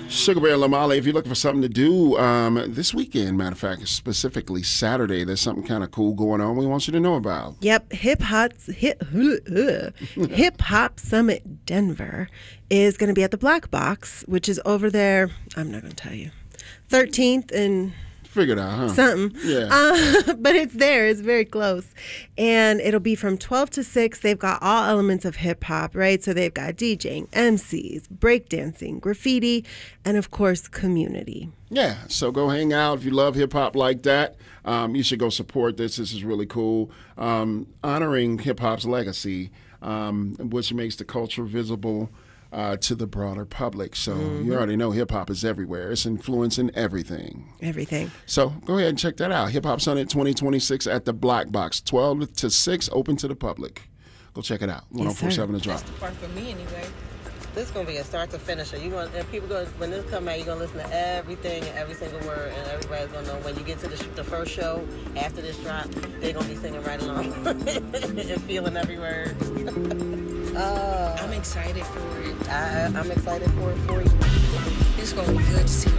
Sugar Bear Lamale, if you're looking for something to do this weekend, matter of fact, specifically Saturday, there's something kind of cool going on we want you to know about. Yep, Hip Hop Summit Denver is going to be at the Black Box, which is over there. I'm not going to tell you. 13th and Figured out, huh? something. Yeah. But it's there. It's very close. And it'll be from 12 to 6. They've got all elements of hip hop, right? So they've got DJing, MCs, breakdancing, graffiti, and of course, community. Yeah, so go hang out. If you love hip hop like that, you should go support this. This is really cool. Honoring hip hop's legacy, which makes the culture visible to the broader public. So you already know hip hop is everywhere. It's influencing everything. Everything. So go ahead and check that out. Hip Hop Summit 2026 at the Black Box, 12 to 6, open to the public. Go check it out. 104.7 The Drop. That's the part for me anyway. This is gonna be a start to finish. You want and people go when this come out, you're gonna listen to everything, every single word, and everybody's gonna know when you get to the first show after this drop, they're gonna be singing right along and feeling every word. I'm excited for it. I'm excited for it for you. It's gonna be good to see